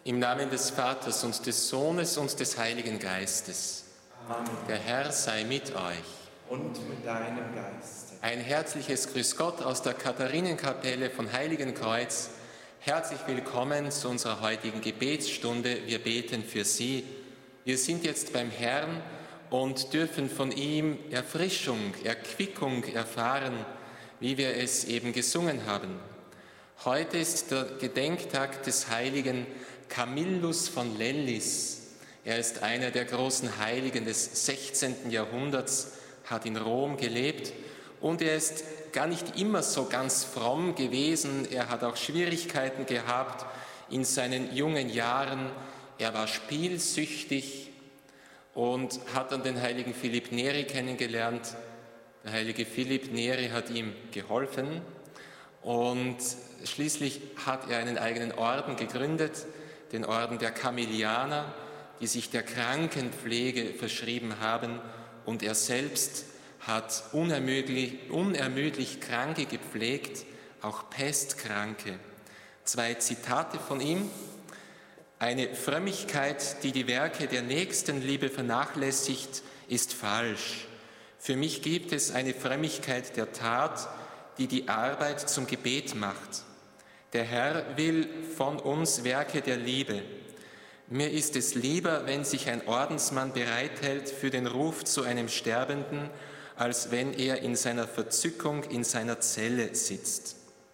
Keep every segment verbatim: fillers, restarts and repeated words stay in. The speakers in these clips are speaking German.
Im Namen des Vaters und des Sohnes und des Heiligen Geistes. Amen. Der Herr sei mit euch. Und mit deinem Geiste. Ein herzliches Grüß Gott aus der Katharinenkapelle von Heiligenkreuz. Herzlich willkommen zu unserer heutigen Gebetsstunde. Wir beten für Sie. Wir sind jetzt beim Herrn und dürfen von ihm Erfrischung, Erquickung erfahren, wie wir es eben gesungen haben. Heute ist der Gedenktag des heiligen Camillus von Lellis. Er ist einer der großen Heiligen des sechzehnten Jahrhunderts, hat in Rom gelebt und er ist gar nicht immer so ganz fromm gewesen. Er hat auch Schwierigkeiten gehabt in seinen jungen Jahren. Er war spielsüchtig und hat dann den heiligen Philipp Neri kennengelernt. Der heilige Philipp Neri hat ihm geholfen und schließlich hat er einen eigenen Orden gegründet, den Orden der Camillianer, die sich der Krankenpflege verschrieben haben, und er selbst hat unermüdlich, unermüdlich Kranke gepflegt, auch Pestkranke. Zwei Zitate von ihm: Eine Frömmigkeit, die die Werke der Nächstenliebe vernachlässigt, ist falsch. Für mich gibt es eine Frömmigkeit der Tat, die die Arbeit zum Gebet macht. Der Herr will von uns Werke der Liebe. Mir ist es lieber, wenn sich ein Ordensmann bereithält für den Ruf zu einem Sterbenden, als wenn er in seiner Verzückung in seiner Zelle sitzt.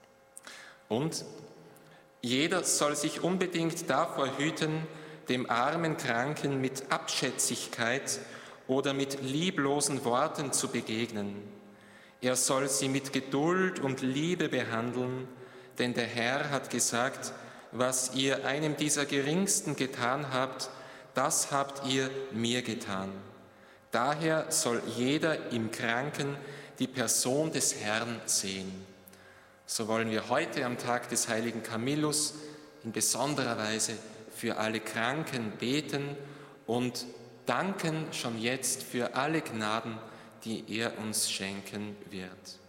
Und jeder soll sich unbedingt davor hüten, dem armen Kranken mit Abschätzigkeit oder mit lieblosen Worten zu begegnen. Er soll sie mit Geduld und Liebe behandeln, denn der Herr hat gesagt, was ihr einem dieser Geringsten getan habt, das habt ihr mir getan. Daher soll jeder im Kranken die Person des Herrn sehen. So wollen wir heute am Tag des heiligen Camillus in besonderer Weise für alle Kranken beten und danken schon jetzt für alle Gnaden, die er uns schenken wird.